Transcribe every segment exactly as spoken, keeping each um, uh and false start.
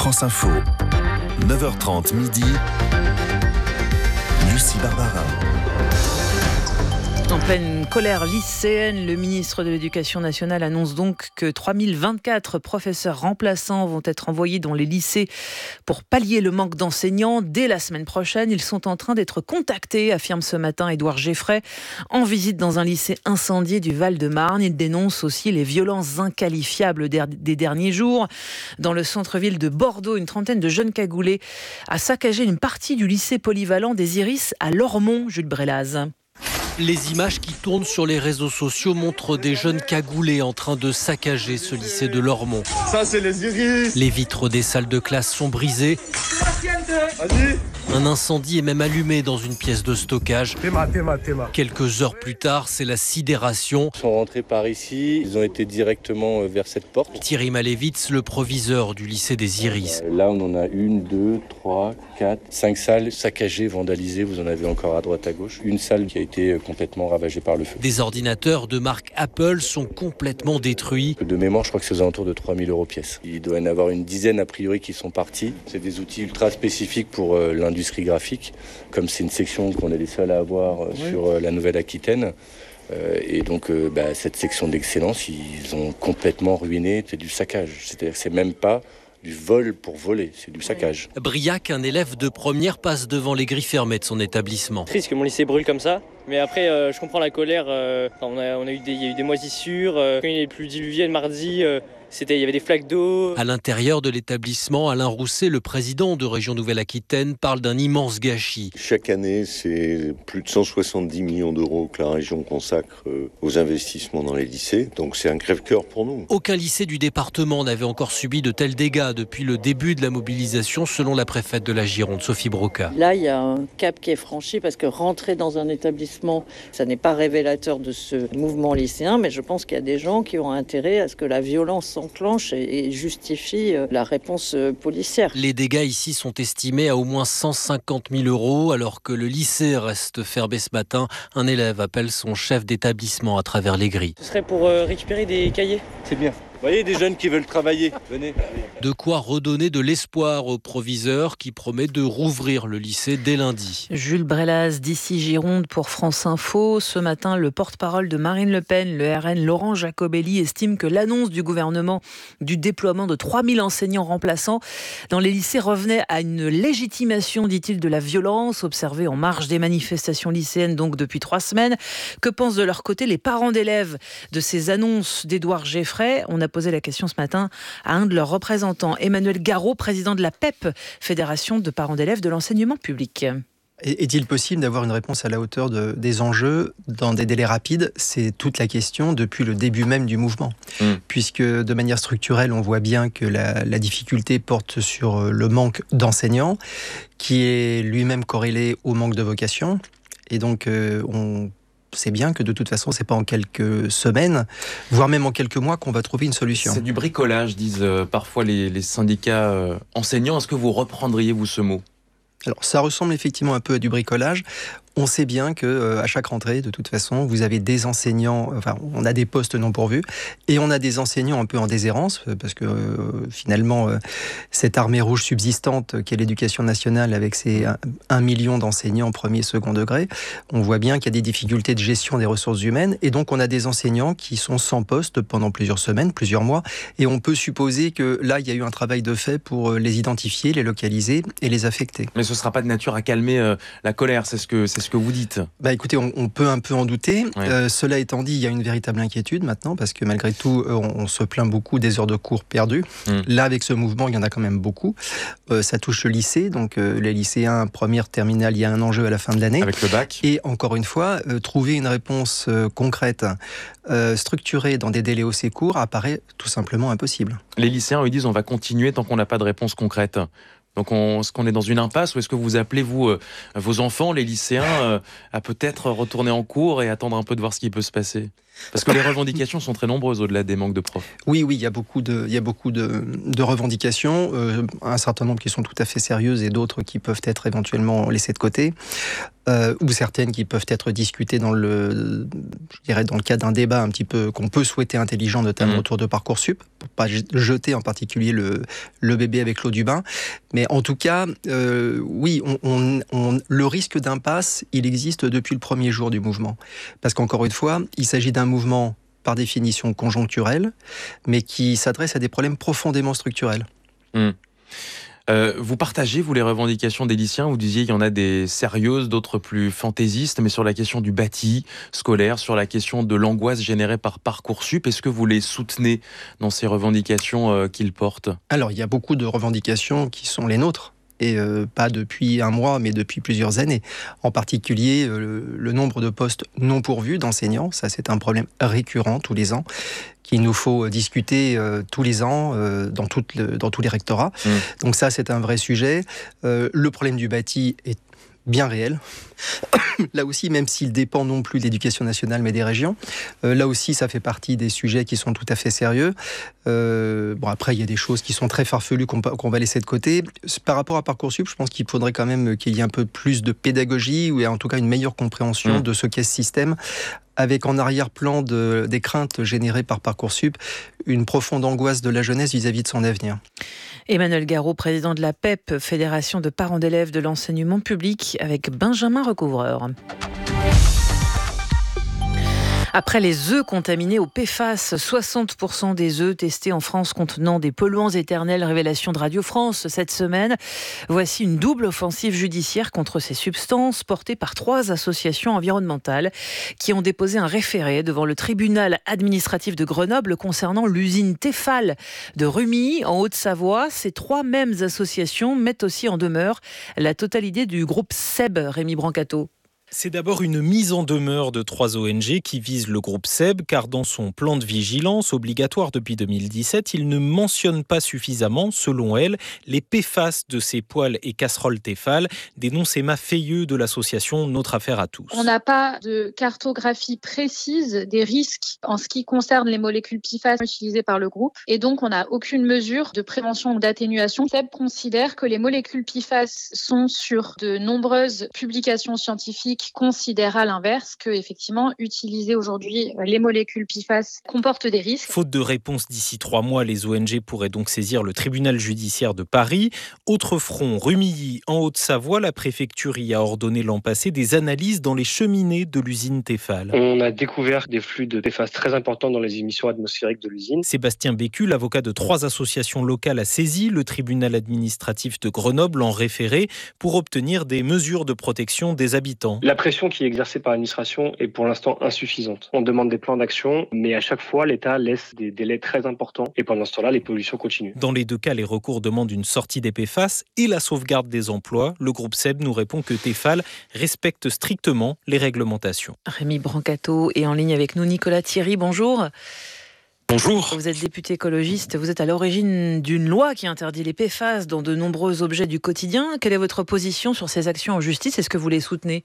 France Info, neuf heures trente midi, Lucie Barbarin. En pleine colère lycéenne, le ministre de l'Éducation nationale annonce donc que trois mille vingt-quatre professeurs remplaçants vont être envoyés dans les lycées pour pallier le manque d'enseignants. Dès la semaine prochaine, ils sont en train d'être contactés, affirme ce matin Édouard Geffray, en visite dans un lycée incendié du Val-de-Marne. Il dénonce aussi les violences inqualifiables des derniers jours. Dans le centre-ville de Bordeaux, une trentaine de jeunes cagoulés a saccagé une partie du lycée polyvalent des Iris à Lormont, Jules Brélaz. Les images qui tournent sur les réseaux sociaux montrent des jeunes cagoulés en train de saccager ce lycée de Lormont. Ça, c'est les Iris. Les vitres des salles de classe sont brisées. Vas-y. Un incendie est même allumé dans une pièce de stockage. Théma, théma, théma. Quelques heures plus tard, c'est la sidération. Ils sont rentrés par ici, ils ont été directement vers cette porte. Thierry Malevitz, le proviseur du lycée des Iris. Là, on en a une, deux, trois, quatre, cinq salles saccagées, vandalisées. Vous en avez encore à droite, à gauche. Une salle qui a été complètement ravagée par le feu. Des ordinateurs de marque Apple sont complètement détruits. De mémoire, je crois que c'est aux alentours de trois mille euros pièce. Il doit y en avoir une dizaine a priori qui sont partis. C'est des outils ultra spécifiques pour euh, l'industrie graphique. Comme c'est une section qu'on est les seuls à avoir euh, oui. sur euh, la Nouvelle-Aquitaine. Euh, et donc, euh, bah, cette section d'excellence, ils ont complètement ruiné. C'est du saccage. C'est-à-dire que c'est même pas du vol pour voler, c'est du saccage. Briac, un élève de première, passe devant les grilles fermées de son établissement. Triste que mon lycée brûle comme ça, mais après euh, je comprends la colère. Euh, on a, on a eu des, il y a eu des moisissures. Euh, quand il est plus diluvié le mardi, euh, c'était, il y avait des flaques d'eau. À l'intérieur de l'établissement, Alain Rousset, le président de Région Nouvelle-Aquitaine, parle d'un immense gâchis. Chaque année, c'est plus de cent soixante-dix millions d'euros que la région consacre aux investissements dans les lycées. Donc c'est un crève-cœur pour nous. Aucun lycée du département n'avait encore subi de tels dégâts depuis le début de la mobilisation, selon la préfète de la Gironde, Sophie Broca. Là, il y a un cap qui est franchi parce que rentrer dans un établissement, ça n'est pas révélateur de ce mouvement lycéen, mais je pense qu'il y a des gens qui ont intérêt à ce que la violence s'enclenche et justifie la réponse policière. Les dégâts ici sont estimés à au moins cent cinquante mille euros, alors que le lycée reste fermé ce matin. Un élève appelle son chef d'établissement à travers les grilles. Ce serait pour récupérer des cahiers. C'est bien. Vous voyez, des jeunes qui veulent travailler, venez. De quoi redonner de l'espoir au proviseur qui promet de rouvrir le lycée dès lundi. Jules Brélaz, d'ici Gironde pour France Info. Ce matin, le porte-parole de Marine Le Pen, le R N, Laurent Jacobelli, estime que l'annonce du gouvernement du déploiement de trois mille enseignants remplaçants dans les lycées revenait à une légitimation, dit-il, de la violence observée en marge des manifestations lycéennes donc depuis trois semaines. Que pensent de leur côté les parents d'élèves de ces annonces d'Édouard Geffray ? On a posé la question ce matin à un de leurs représentants, Emmanuel Garot, président de la P E P, Fédération de parents d'élèves de l'enseignement public. Est-il possible d'avoir une réponse à la hauteur de, des enjeux dans des délais rapides ? C'est toute la question depuis le début même du mouvement. Mmh. Puisque de manière structurelle, on voit bien que la, la difficulté porte sur le manque d'enseignants, qui est lui-même corrélé au manque de vocation. Et donc, euh, on c'est bien que de toute façon, c'est pas en quelques semaines, voire même en quelques mois qu'on va trouver une solution. C'est du bricolage, disent euh, parfois les, les syndicats euh, enseignants. Est-ce que vous reprendriez, vous, ce mot ? Alors, ça ressemble effectivement un peu à du bricolage. On sait bien que euh, à chaque rentrée, de toute façon, vous avez des enseignants, enfin, on a des postes non pourvus, et on a des enseignants un peu en déshérence, parce que euh, finalement, euh, cette armée rouge subsistante qu'est l'éducation nationale, avec ses un million d'enseignants premier et second degré, on voit bien qu'il y a des difficultés de gestion des ressources humaines, et donc on a des enseignants qui sont sans poste pendant plusieurs semaines, plusieurs mois, et on peut supposer que là, il y a eu un travail de fait pour les identifier, les localiser et les affecter. Mais ce ne sera pas de nature à calmer euh, la colère, c'est ce que c'est ce que vous dites. Bah écoutez, on, on peut un peu en douter. Ouais. Euh, cela étant dit, il y a une véritable inquiétude maintenant, parce que malgré tout, on, on se plaint beaucoup des heures de cours perdues. Mmh. Là, avec ce mouvement, il y en a quand même beaucoup. Euh, ça touche le lycée, donc euh, les lycéens première, terminale, il y a un enjeu à la fin de l'année. Avec le bac. Et encore une fois, euh, trouver une réponse euh, concrète, euh, structurée dans des délais aussi courts, apparaît tout simplement impossible. Les lycéens, ils disent on va continuer tant qu'on n'a pas de réponse concrète. Donc, on, est-ce qu'on est dans une impasse ou est-ce que vous appelez, vous, euh, vos enfants, les lycéens, euh, à peut-être retourner en cours et attendre un peu de voir ce qui peut se passer ? Parce que les revendications sont très nombreuses au-delà des manques de profs. Oui, oui, il y a beaucoup de, il y a beaucoup de, de revendications, euh, un certain nombre qui sont tout à fait sérieuses et d'autres qui peuvent être éventuellement laissées de côté, euh, ou certaines qui peuvent être discutées dans le, je dirais dans le cadre d'un débat un petit peu qu'on peut souhaiter intelligent, notamment mmh. autour de Parcoursup, pour pas jeter en particulier le, le bébé avec l'eau du bain. Mais en tout cas, euh, oui, on, on, on, le risque d'impasse, il existe depuis le premier jour du mouvement, parce qu'encore une fois, il s'agit d'un mouvement par définition conjoncturel, mais qui s'adresse à des problèmes profondément structurels. Mmh. Euh, vous partagez, vous, les revendications des lycéens? Vous disiez il y en a des sérieuses, d'autres plus fantaisistes, mais sur la question du bâti scolaire, sur la question de l'angoisse générée par Parcoursup, est-ce que vous les soutenez dans ces revendications euh, qu'ils portent? Alors, il y a beaucoup de revendications qui sont les nôtres. Et euh, pas depuis un mois, mais depuis plusieurs années. En particulier, euh, le, le nombre de postes non pourvus d'enseignants, ça c'est un problème récurrent tous les ans, qu'il nous faut discuter euh, tous les ans euh, dans, toutes le, dans tous les rectorats. Mmh. Donc ça, c'est un vrai sujet. Euh, le problème du bâti est bien réel. Là aussi, même s'il dépend non plus de l'éducation nationale, mais des régions, euh, là aussi, ça fait partie des sujets qui sont tout à fait sérieux. Euh, bon, après, il y a des choses qui sont très farfelues qu'on, qu'on va laisser de côté. Par rapport à Parcoursup, je pense qu'il faudrait quand même qu'il y ait un peu plus de pédagogie, ou en tout cas une meilleure compréhension mmh. de ce qu'est ce système, avec en arrière-plan de, des craintes générées par Parcoursup, une profonde angoisse de la jeunesse vis-à-vis de son avenir. Emmanuel Garot, président de la P E P, Fédération de parents d'élèves de l'enseignement public, avec Benjamin Recouvreur. Après les œufs contaminés au P F A S, soixante pour cent des œufs testés en France contenant des polluants éternels, révélation de Radio France cette semaine. Voici une double offensive judiciaire contre ces substances portée par trois associations environnementales qui ont déposé un référé devant le tribunal administratif de Grenoble concernant l'usine Tefal de Rumilly en Haute-Savoie. Ces trois mêmes associations mettent aussi en demeure la totalité du groupe S E B, Rémi Brancato. C'est d'abord une mise en demeure de trois O N G qui visent le groupe S E B, car dans son plan de vigilance obligatoire depuis deux mille dix-sept, il ne mentionne pas suffisamment, selon elle, les P F A S de ces poêles et casseroles Tefal, dénonce Emma Feilleux de l'association Notre Affaire à tous. On n'a pas de cartographie précise des risques en ce qui concerne les molécules P F A S utilisées par le groupe, et donc on n'a aucune mesure de prévention ou d'atténuation. S E B considère que les molécules P F A S sont sur de nombreuses publications scientifiques considère à l'inverse que, effectivement, utiliser aujourd'hui les molécules P F A S comporte des risques. Faute de réponse d'ici trois mois, les O N G pourraient donc saisir le tribunal judiciaire de Paris. Autre front, Rumilly, en Haute-Savoie, la préfecture y a ordonné l'an passé des analyses dans les cheminées de l'usine Tefal. On a découvert des flux de P F A S très importants dans les émissions atmosphériques de l'usine. Sébastien Bécu, l'avocat de trois associations locales, a saisi le tribunal administratif de Grenoble en référé pour obtenir des mesures de protection des habitants. La pression qui est exercée par l'administration est pour l'instant insuffisante. On demande des plans d'action, mais à chaque fois, l'État laisse des délais très importants et pendant ce temps-là, les pollutions continuent. Dans les deux cas, les recours demandent une sortie des P F A S et la sauvegarde des emplois. Le groupe S E B nous répond que Tefal respecte strictement les réglementations. Rémi Brancato est en ligne avec nous. Nicolas Thierry, bonjour. Bonjour. Vous êtes député écologiste, vous êtes à l'origine d'une loi qui interdit les P F A S dans de nombreux objets du quotidien. Quelle est votre position sur ces actions en justice? Est-ce que vous les soutenez?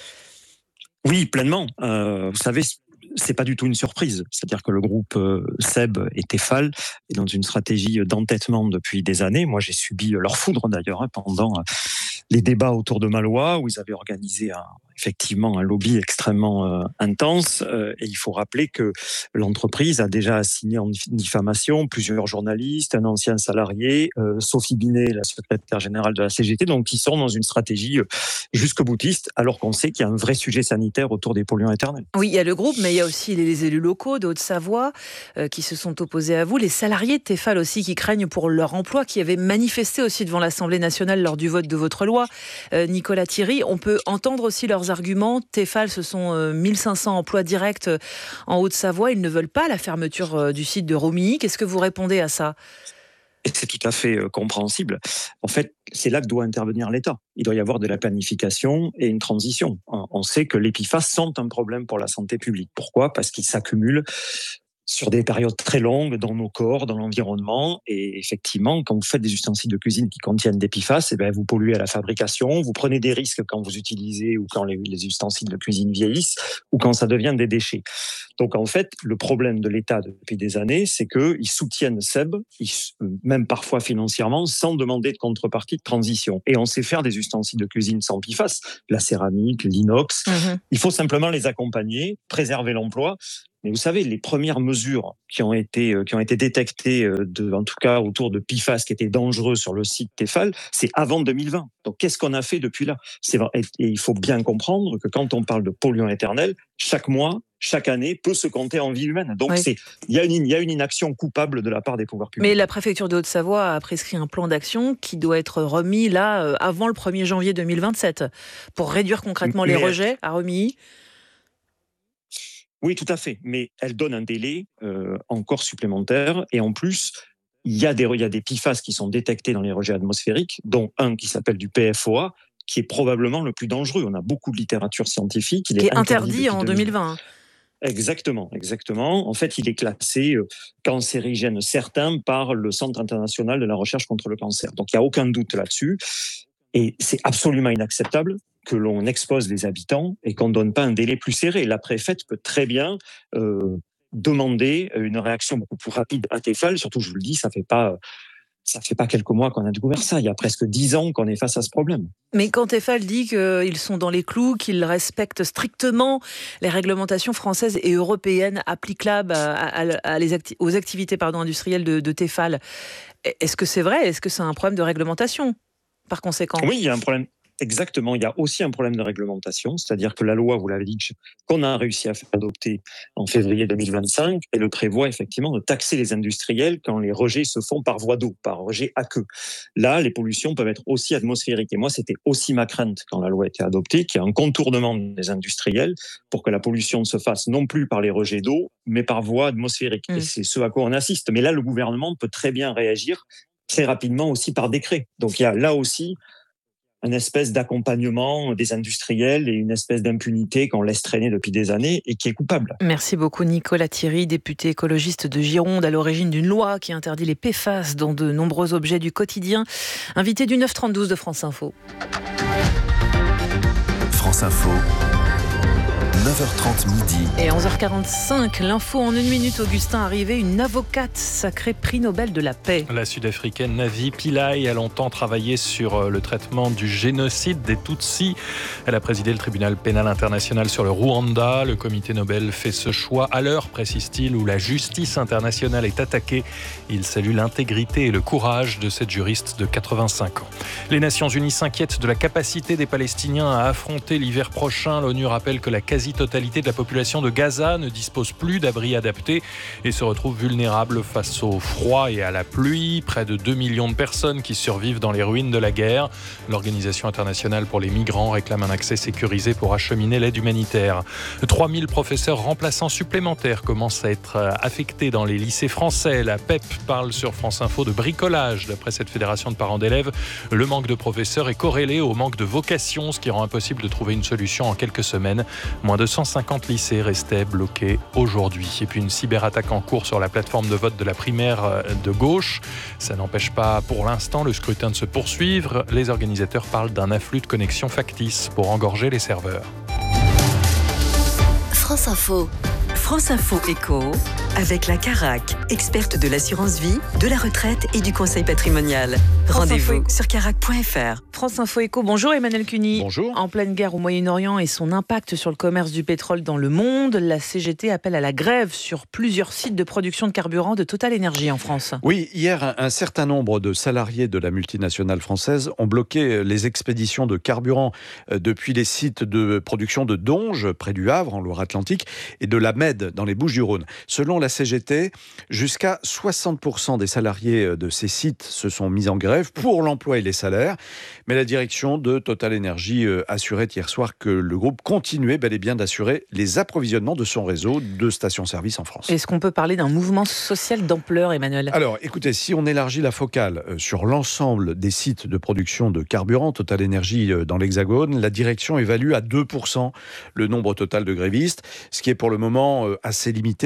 Oui, pleinement. Euh, vous savez, c'est pas du tout une surprise. C'est-à-dire que le groupe euh, S E B et Tefal est dans une stratégie d'entêtement depuis des années. Moi, j'ai subi leur foudre d'ailleurs hein, pendant euh, les débats autour de ma loi où ils avaient organisé un effectivement un lobby extrêmement euh, intense euh, et il faut rappeler que l'entreprise a déjà assigné en diffamation plusieurs journalistes, un ancien salarié, euh, Sophie Binet, la secrétaire générale de la C G T, donc qui sont dans une stratégie euh, jusque-boutiste alors qu'on sait qu'il y a un vrai sujet sanitaire autour des polluants éternels. Oui, il y a le groupe, mais il y a aussi les élus locaux de Haute-Savoie euh, qui se sont opposés à vous, les salariés de Tefal aussi qui craignent pour leur emploi, qui avaient manifesté aussi devant l'Assemblée nationale lors du vote de votre loi. Euh, Nicolas Thierry, on peut entendre aussi leurs arguments. Tefal, ce sont euh, mille cinq cents emplois directs euh, en Haute-Savoie. Ils ne veulent pas la fermeture euh, du site de Rumilly. Qu'est-ce que vous répondez à ça? C'est tout à fait euh, compréhensible. En fait, c'est là que doit intervenir l'État. Il doit y avoir de la planification et une transition. On sait que les P F A S sont un problème pour la santé publique. Pourquoi? Parce qu'ils s'accumulent sur des périodes très longues dans nos corps, dans l'environnement. Et effectivement, quand vous faites des ustensiles de cuisine qui contiennent des P F A S, eh bien, vous polluez à la fabrication, vous prenez des risques quand vous utilisez ou quand les, les ustensiles de cuisine vieillissent ou quand ça devient des déchets. Donc en fait, le problème de l'État depuis des années, c'est qu'ils soutiennent Seb, ils, même parfois financièrement, sans demander de contrepartie de transition. Et on sait faire des ustensiles de cuisine sans P F A S, la céramique, l'inox. Mmh. Il faut simplement les accompagner, préserver l'emploi. Mais vous savez, les premières mesures qui ont été, qui ont été détectées, de, en tout cas autour de P F A S qui étaient dangereux sur le site Tefal, c'est avant deux mille vingt. Donc qu'est-ce qu'on a fait depuis là ? C'est vrai, et il faut bien comprendre que quand on parle de polluants éternels, chaque mois, chaque année peut se compter en vie humaine. Donc oui. c'est, il y a une, il y a une inaction coupable de la part des pouvoirs publics. Mais la préfecture de Haute-Savoie a prescrit un plan d'action qui doit être remis là avant le premier janvier deux mille vingt-sept pour réduire concrètement Mais les rejets à Remilly. Oui, tout à fait. Mais elle donne un délai euh, encore supplémentaire. Et en plus, il y a des, il y a des P F A S qui sont détectés dans les rejets atmosphériques, dont un qui s'appelle du P F O A, qui est probablement le plus dangereux. On a beaucoup de littérature scientifique. Il qui est, est interdit, interdit en deux mille vingt. Exactement, exactement. En fait, il est classé euh, cancérigène certain par le Centre international de la recherche contre le cancer. Donc, il n'y a aucun doute là-dessus. Et c'est absolument inacceptable que l'on expose les habitants et qu'on ne donne pas un délai plus serré. La préfète peut très bien euh, demander une réaction beaucoup plus rapide à Tefal. Surtout, je vous le dis, ça fait pas, ça fait pas quelques mois qu'on a découvert ça. Il y a presque dix ans qu'on est face à ce problème. Mais quand Tefal dit qu'ils sont dans les clous, qu'ils respectent strictement les réglementations françaises et européennes applicables à, à, à les acti- aux activités pardon, industrielles de, de Tefal, est-ce que c'est vrai ? Est-ce que c'est un problème de réglementation par conséquent ? Oui, il y a un problème. Exactement, il y a aussi un problème de réglementation, c'est-à-dire que la loi, vous l'avez dit, qu'on a réussi à faire adopter en février deux mille vingt-cinq, elle prévoit effectivement de taxer les industriels quand les rejets se font par voie d'eau, par rejet aqueux. Là, les pollutions peuvent être aussi atmosphériques. Et moi, c'était aussi ma crainte quand la loi a été adoptée, qu'il y a un contournement des industriels pour que la pollution ne se fasse non plus par les rejets d'eau, mais par voie atmosphérique. Mmh. Et c'est ce à quoi on assiste. Mais là, le gouvernement peut très bien réagir très rapidement aussi par décret. Donc il y a là aussi une espèce d'accompagnement des industriels et une espèce d'impunité qu'on laisse traîner depuis des années et qui est coupable. Merci beaucoup Nicolas Thierry, député écologiste de Gironde, à l'origine d'une loi qui interdit les P F A S dans de nombreux objets du quotidien. Invité du neuf trente-douze de France Info. France Info. neuf heures trente midi. Et onze heures quarante-cinq, l'info en une minute. Augustin Arrivé, une avocate sacrée prix Nobel de la paix. La sud-africaine Navi Pillay a longtemps travaillé sur le traitement du génocide des Tutsis. Elle a présidé le tribunal pénal international sur le Rwanda. Le comité Nobel fait ce choix à l'heure, précise-t-il, où la justice internationale est attaquée. Il salue l'intégrité et le courage de cette juriste de quatre-vingt-cinq ans. Les Nations Unies s'inquiètent de la capacité des Palestiniens à affronter l'hiver prochain. L'ONU rappelle que la quasi-totalité de la population de Gaza ne dispose plus d'abris adaptés et se retrouve vulnérable face au froid et à la pluie. Près de deux millions de personnes qui survivent dans les ruines de la guerre. L'Organisation internationale pour les migrants réclame un accès sécurisé pour acheminer l'aide humanitaire. trois mille professeurs remplaçants supplémentaires commencent à être affectés dans les lycées français. La P E P parle sur France Info de bricolage. D'après cette fédération de parents d'élèves, le manque de professeurs est corrélé au manque de vocation, ce qui rend impossible de trouver une solution en quelques semaines. Moins de cent cinquante lycées restaient bloqués aujourd'hui. Et puis une cyberattaque en cours sur la plateforme de vote de la primaire de gauche. Ça n'empêche pas pour l'instant le scrutin de se poursuivre. Les organisateurs parlent d'un afflux de connexions factices pour engorger les serveurs. France Info. France Info Éco, avec la Carac, experte de l'assurance vie, de la retraite et du conseil patrimonial. Rendez-vous sur carac point f r. France Info Éco, bonjour Emmanuel Cuny. Bonjour. En pleine guerre au Moyen-Orient et son impact sur le commerce du pétrole dans le monde, la C G T appelle à la grève sur plusieurs sites de production de carburant de Total Énergie en France. Oui, hier, un certain nombre de salariés de la multinationale française ont bloqué les expéditions de carburant depuis les sites de production de Donge, près du Havre, en Loire-Atlantique, et de la Mède, dans les Bouches-du-Rhône. Selon la C G T, jusqu'à soixante pour cent des salariés de ces sites se sont mis en grève pour l'emploi et les salaires. Mais la direction de Total Énergie assurait hier soir que le groupe continuait bel et bien d'assurer les approvisionnements de son réseau de stations-service en France. Est-ce qu'on peut parler d'un mouvement social d'ampleur, Emmanuel ? Alors, écoutez, si on élargit la focale sur l'ensemble des sites de production de carburant Total Énergie dans l'Hexagone, la direction évalue à deux pour cent le nombre total de grévistes, ce qui est pour le moment assez limité,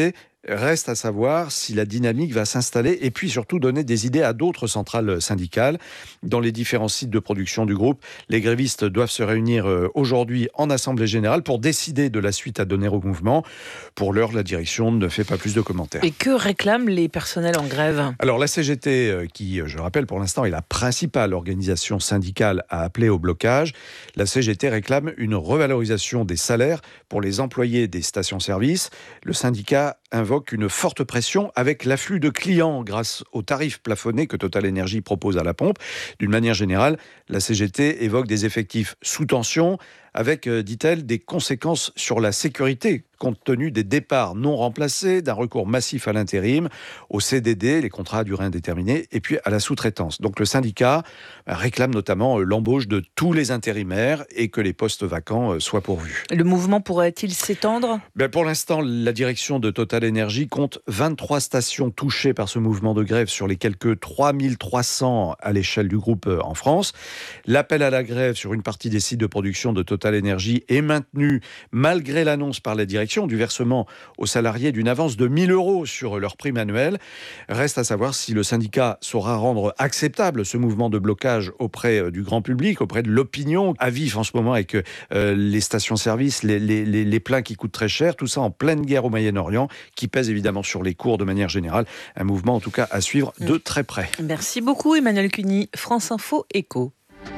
Reste à savoir si la dynamique va s'installer et puis surtout donner des idées à d'autres centrales syndicales. Dans les différents sites de production du groupe, les grévistes doivent se réunir aujourd'hui en Assemblée Générale pour décider de la suite à donner au mouvement. Pour l'heure, la direction ne fait pas plus de commentaires. Et que réclament les personnels en grève ? Alors la C G T, qui, je le rappelle, pour l'instant est la principale organisation syndicale à appeler au blocage, la C G T réclame une revalorisation des salaires pour les employés des stations-service. Le syndicat invoque une forte pression avec l'afflux de clients grâce aux tarifs plafonnés que Total Energy propose à la pompe. D'une manière générale, la C G T évoque des effectifs sous tension avec, dit-elle, des conséquences sur la sécurité compte tenu des départs non remplacés, d'un recours massif à l'intérim, au C D D, les contrats à durée indéterminée, et puis à la sous-traitance. Donc le syndicat réclame notamment l'embauche de tous les intérimaires et que les postes vacants soient pourvus. Le mouvement pourrait-il s'étendre ? Ben pour l'instant, la direction de Total Energy compte vingt-trois stations touchées par ce mouvement de grève sur les quelques trois mille trois cents à l'échelle du groupe en France. L'appel à la grève sur une partie des sites de production de Total Energy est maintenu malgré l'annonce par la direction du versement aux salariés d'une avance de mille euros sur leur prime annuelle. Reste à savoir si le syndicat saura rendre acceptable ce mouvement de blocage auprès du grand public, auprès de l'opinion à vif en ce moment avec euh, les stations-service, les, les, les, les pleins qui coûtent très cher, tout ça en pleine guerre au Moyen-Orient, qui pèse évidemment sur les cours de manière générale. Un mouvement en tout cas à suivre de très près. Merci beaucoup Emmanuel Cuny, France Info Écho.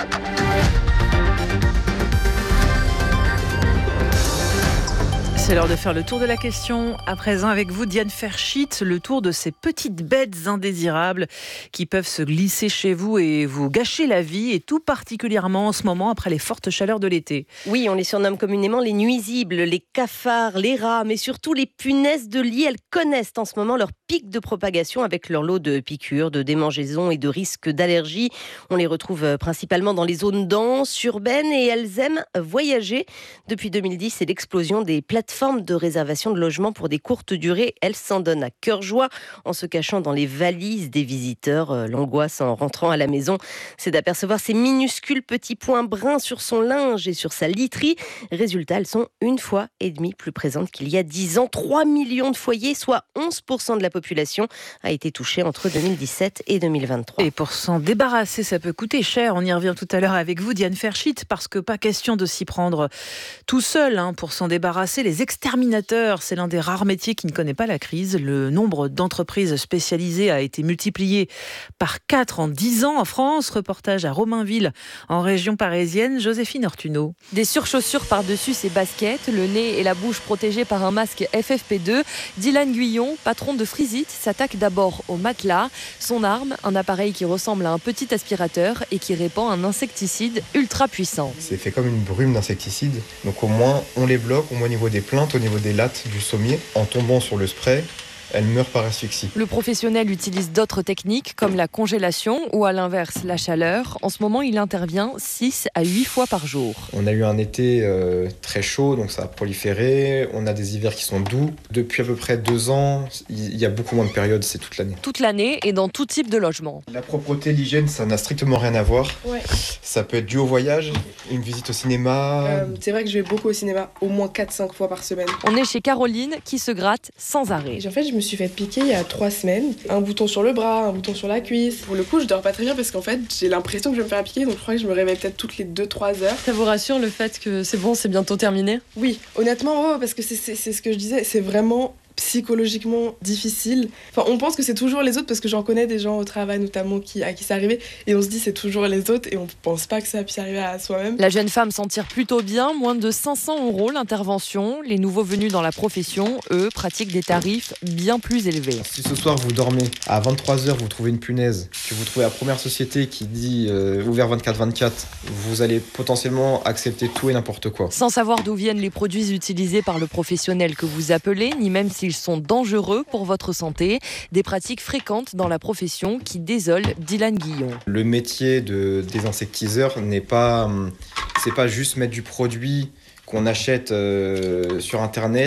C'est l'heure de faire le tour de la question. À présent, avec vous, Diane Ferschit, le tour de ces petites bêtes indésirables qui peuvent se glisser chez vous et vous gâcher la vie, et tout particulièrement en ce moment après les fortes chaleurs de l'été. Oui, on les surnomme communément les nuisibles, les cafards, les rats, mais surtout les punaises de lit. Elles connaissent en ce moment leur pic de propagation avec leur lot de piqûres, de démangeaisons et de risques d'allergie. On les retrouve principalement dans les zones denses, urbaines, et elles aiment voyager. Depuis deux mille dix, c'est l'explosion des plateformes de réservation de logements pour des courtes durées. Elles s'en donnent à cœur joie en se cachant dans les valises des visiteurs. L'angoisse en rentrant à la maison, c'est d'apercevoir ces minuscules petits points bruns sur son linge et sur sa literie. Résultat, elles sont une fois et demie plus présentes qu'il y a dix ans. trois millions de foyers, soit onze pour cent de la population, a été touchée entre deux mille dix-sept et deux mille vingt-trois. Et pour s'en débarrasser, ça peut coûter cher. On y revient tout à l'heure avec vous, Diane Ferschit, parce que pas question de s'y prendre tout seul hein, pour s'en débarrasser. Les exterminateurs, c'est l'un des rares métiers qui ne connaît pas la crise. Le nombre d'entreprises spécialisées a été multiplié par quatre en dix ans en France. Reportage à Romainville, en région parisienne. Joséphine Ortuno. Des surchaussures par-dessus ses baskets, le nez et la bouche protégés par un masque F F P deux. Dylan Guyon, patron de Frisite, s'attaque d'abord au matelas. Son arme, un appareil qui ressemble à un petit aspirateur et qui répand un insecticide ultra puissant. C'est fait comme une brume d'insecticide. Donc au moins, on les bloque, au moins au niveau des plaintes, au niveau des lattes du sommier. En tombant sur le spray, elle meurt par asphyxie. Le professionnel utilise d'autres techniques comme la congélation ou à l'inverse la chaleur. En ce moment, il intervient six à huit fois par jour. On a eu un été euh, très chaud, donc ça a proliféré. On a des hivers qui sont doux. Depuis à peu près deux ans, il y a beaucoup moins de périodes, c'est toute l'année. Toute l'année et dans tout type de logement. La propreté, l'hygiène, ça n'a strictement rien à voir. Ouais. Ça peut être dû au voyage, une visite au cinéma. Euh, c'est vrai que je vais beaucoup au cinéma, au moins quatre à cinq fois par semaine. On est chez Caroline qui se gratte sans arrêt. En fait, je me suis fait piquer il y a trois semaines. Un bouton sur le bras, un bouton sur la cuisse. Pour le coup, je dors pas très bien parce qu'en fait, j'ai l'impression que je vais me faire piquer, donc je crois que je me réveille peut-être toutes les deux trois heures. Ça vous rassure le fait que c'est bon, c'est bientôt terminé ? Oui, honnêtement, ouais, parce que c'est, c'est, c'est ce que je disais, c'est vraiment psychologiquement difficile. Enfin, on pense que c'est toujours les autres parce que j'en connais des gens au travail notamment qui, à qui c'est arrivé et on se dit c'est toujours les autres et on pense pas que ça puisse arriver à soi-même. La jeune femme s'en tire plutôt bien, moins de cinq cents euros l'intervention. Les nouveaux venus dans la profession, eux, pratiquent des tarifs bien plus élevés. Si ce soir vous dormez à vingt-trois heures, vous trouvez une punaise, que vous trouvez la première société qui dit euh, ouvert vingt-quatre vingt-quatre, vous allez potentiellement accepter tout et n'importe quoi. Sans savoir d'où viennent les produits utilisés par le professionnel que vous appelez, ni même si ils sont dangereux pour votre santé. Des pratiques fréquentes dans la profession qui désolent Dylan Guyon. Le métier de désinsectiseur n'est pas, c'est pas juste mettre du produit qu'on achète euh, sur internet.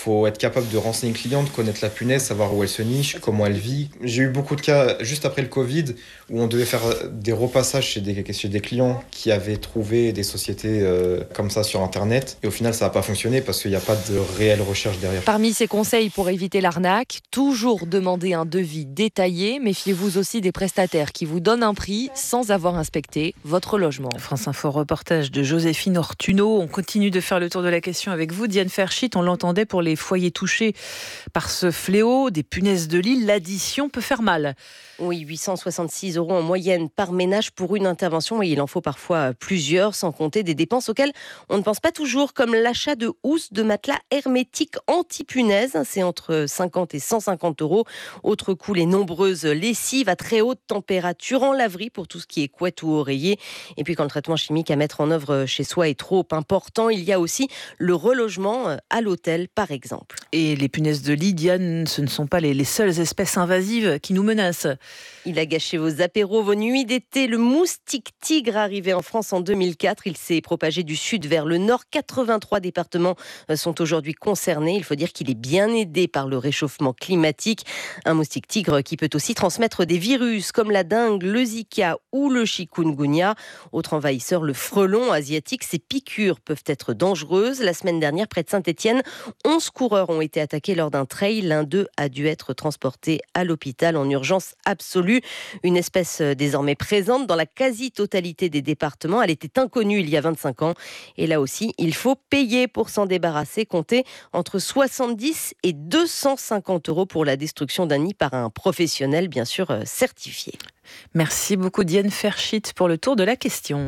faut être capable de renseigner le client, de connaître la punaise, savoir où elle se niche, comment elle vit. J'ai eu beaucoup de cas juste après le Covid où on devait faire des repassages chez des, chez des clients qui avaient trouvé des sociétés euh, comme ça sur Internet. Et au final, ça n'a pas fonctionné parce qu'il n'y a pas de réelle recherche derrière. Parmi ces conseils pour éviter l'arnaque, toujours demander un devis détaillé. Méfiez-vous aussi des prestataires qui vous donnent un prix sans avoir inspecté votre logement. France Info, reportage de Joséphine Ortuno. On continue de faire le tour de la question avec vous. Diane Ferchit, on l'entendait, pour les foyers touchés par ce fléau des punaises de lit, l'addition peut faire mal. Oui, huit cent soixante-six euros en moyenne par ménage pour une intervention. Et il en faut parfois plusieurs, sans compter des dépenses auxquelles on ne pense pas toujours, comme l'achat de housses de matelas hermétiques anti-punaises. C'est entre cinquante et cent cinquante euros. Autre coût, les nombreuses lessives à très haute température en laverie pour tout ce qui est couette ou oreiller. Et puis quand le traitement chimique à mettre en œuvre chez soi est trop important, il y a aussi le relogement à l'hôtel, par exemple. Et les punaises de lit, Diane, ce ne sont pas les, les seules espèces invasives qui nous menacent. Il a gâché vos apéros, vos nuits d'été. Le moustique tigre, arrivé en France en deux mille quatre, il s'est propagé du sud vers le nord. quatre-vingt-trois départements sont aujourd'hui concernés. Il faut dire qu'il est bien aidé par le réchauffement climatique. Un moustique tigre qui peut aussi transmettre des virus comme la dengue, le Zika ou le chikungunya. Autre envahisseur, le frelon asiatique. Ces piqûres peuvent être dangereuses. La semaine dernière, près de Saint-Étienne, onze coureurs ont été attaqués lors d'un trail. L'un d'eux a dû être transporté à l'hôpital en urgence absolue. Une espèce désormais présente dans la quasi-totalité des départements. Elle était inconnue il y a vingt-cinq ans. Et là aussi, il faut payer pour s'en débarrasser. Comptez entre soixante-dix et deux cent cinquante euros pour la destruction d'un nid par un professionnel, bien sûr certifié. Merci beaucoup Diane Ferchit pour le tour de la question.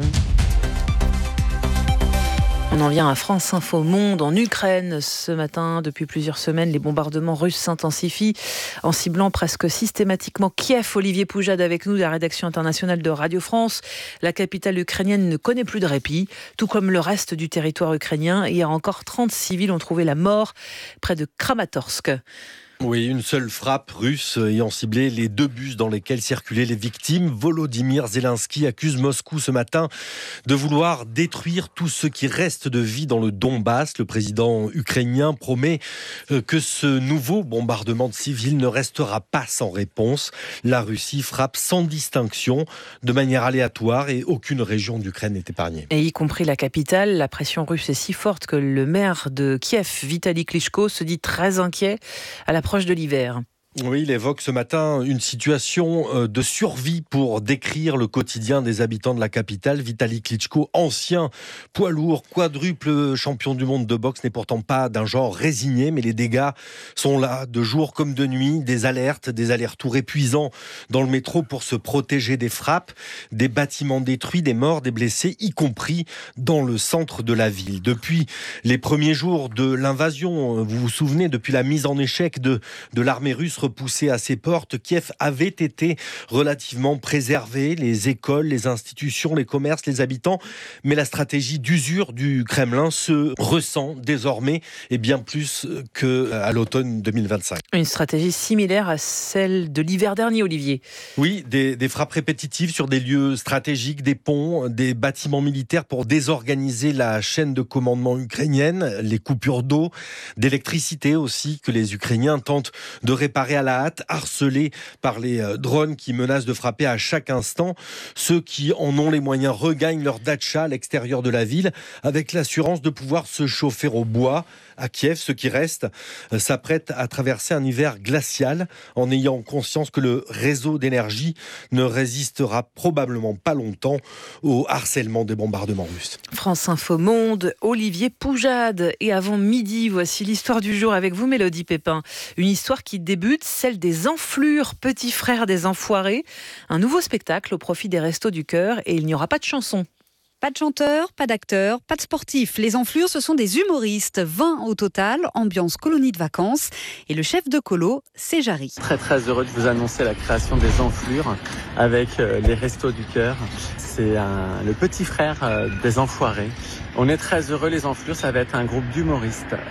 On en vient à France Info Monde en Ukraine. Ce matin, depuis plusieurs semaines, les bombardements russes s'intensifient en ciblant presque systématiquement Kiev. Olivier Poujade avec nous de la rédaction internationale de Radio France. La capitale ukrainienne ne connaît plus de répit, tout comme le reste du territoire ukrainien. Hier encore, trente civils ont trouvé la mort près de Kramatorsk. Oui, une seule frappe russe ayant ciblé les deux bus dans lesquels circulaient les victimes. Volodymyr Zelensky accuse Moscou ce matin de vouloir détruire tout ce qui reste de vie dans le Donbass. Le président ukrainien promet que ce nouveau bombardement de civils ne restera pas sans réponse. La Russie frappe sans distinction, de manière aléatoire, et aucune région d'Ukraine n'est épargnée. Et y compris la capitale. La pression russe est si forte que le maire de Kiev, Vitaly Klitschko, se dit très inquiet à la proche de l'hiver. Oui, il évoque ce matin une situation de survie pour décrire le quotidien des habitants de la capitale. Vitaly Klitschko, ancien poids lourd, quadruple champion du monde de boxe, n'est pourtant pas d'un genre résigné, mais les dégâts sont là, de jour comme de nuit. Des alertes, des allers-retours épuisants dans le métro pour se protéger des frappes, des bâtiments détruits, des morts, des blessés, y compris dans le centre de la ville. Depuis les premiers jours de l'invasion, vous vous souvenez, depuis la mise en échec de, de l'armée russe repoussée à ses portes, Kiev avait été relativement préservé, les écoles, les institutions, les commerces, les habitants, mais la stratégie d'usure du Kremlin se ressent désormais et bien plus qu'à l'automne deux mille vingt-cinq. Une stratégie similaire à celle de l'hiver dernier, Olivier. Oui, des, des frappes répétitives sur des lieux stratégiques, des ponts, des bâtiments militaires pour désorganiser la chaîne de commandement ukrainienne, les coupures d'eau, d'électricité aussi que les Ukrainiens tentent de réparer à la hâte, harcelés par les drones qui menacent de frapper à chaque instant. Ceux qui en ont les moyens regagnent leur datcha à l'extérieur de la ville avec l'assurance de pouvoir se chauffer au bois. À Kiev, ceux qui restent s'apprêtent à traverser un hiver glacial en ayant conscience que le réseau d'énergie ne résistera probablement pas longtemps au harcèlement des bombardements russes. France Info Monde, Olivier Poujade. Et avant midi, voici l'histoire du jour avec vous, Mélodie Pépin. Une histoire qui débute, celle des enflures, petits frères des enfoirés. Un nouveau spectacle au profit des Restos du Cœur, et il n'y aura pas de chanson. Pas de chanteurs, pas d'acteurs, pas de sportifs. Les enflures, ce sont des humoristes. vingt au total, ambiance colonie de vacances. Et le chef de colo, c'est Jarry. Très très heureux de vous annoncer la création des enflures avec euh, les Restos du Cœur. C'est un, le petit frère euh, des enfoirés. On est très heureux, les enflures, ça va être un groupe d'humoristes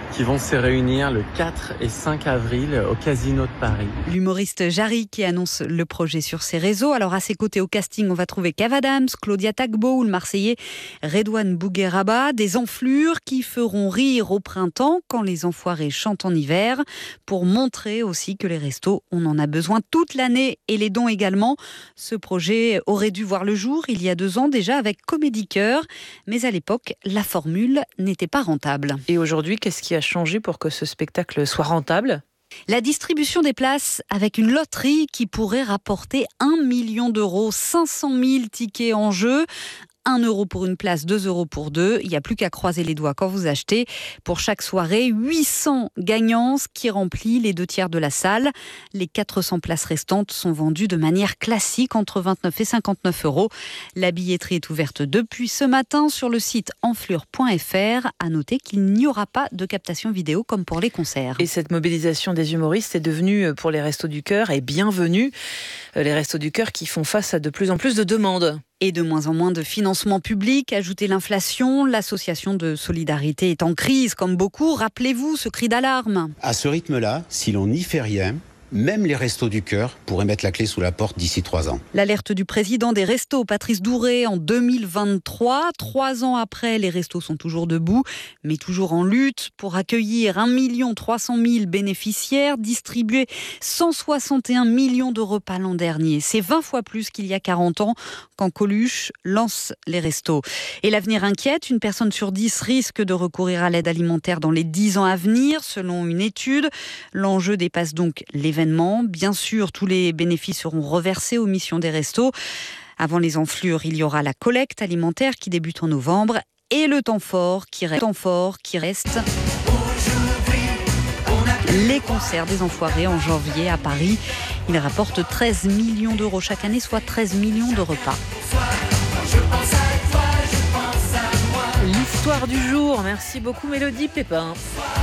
qui vont se réunir le quatre et cinq avril au Casino de Paris. L'humoriste Jarry qui annonce le projet sur ses réseaux. Alors à ses côtés au casting, on va trouver Kev Adams, Claudia Tagbo ou le Marseillais Redouane Bougueraba. Des enflures qui feront rire au printemps quand les enfoirés chantent en hiver. Pour montrer aussi que les restos, on en a besoin toute l'année et les dons également. Ce projet aurait dû voir le jour il y a deux ans déjà avec Comédie Cœur. Mais à l'époque, la formule n'était pas rentable. Et aujourd'hui, qu'est-ce qui a changé pour que ce spectacle soit rentable ? La distribution des places avec une loterie qui pourrait rapporter un million d'euros, cinq cent mille tickets en jeu. un euro pour une place, deux euros pour deux. Il n'y a plus qu'à croiser les doigts quand vous achetez. Pour chaque soirée, huit cents gagnants, ce qui remplit les deux tiers de la salle. Les quatre cents places restantes sont vendues de manière classique entre vingt-neuf et cinquante-neuf euros. La billetterie est ouverte depuis ce matin sur le site enflure point f r. À noter qu'il n'y aura pas de captation vidéo comme pour les concerts. Et cette mobilisation des humoristes est devenue pour les Restos du Cœur et bienvenue. Les Restos du Cœur qui font face à de plus en plus de demandes. Et de moins en moins de financement public. Ajoutez l'inflation, l'association de solidarité est en crise, comme beaucoup. Rappelez-vous ce cri d'alarme. À ce rythme-là, si l'on n'y fait rien, même les Restos du Cœur pourraient mettre la clé sous la porte d'ici trois ans. L'alerte du président des Restos, Patrice Douré, en deux mille vingt-trois. Trois ans après, les Restos sont toujours debout, mais toujours en lutte pour accueillir un million trois cent mille bénéficiaires, distribuer cent soixante et un millions de repas l'an dernier. C'est vingt fois plus qu'il y a quarante ans, quand Coluche lance les Restos. Et l'avenir inquiète, une personne sur dix risque de recourir à l'aide alimentaire dans les dix ans à venir, selon une étude. L'enjeu dépasse donc l'événement. Bien sûr, tous les bénéfices seront reversés aux missions des Restos. Avant les enflures, il y aura la collecte alimentaire qui débute en novembre et le temps fort qui reste. Temps fort qui reste. Les concerts des Enfoirés en janvier à Paris. Ils rapportent treize millions d'euros chaque année, soit treize millions de repas. L'histoire du jour. Merci beaucoup Mélodie Pépin.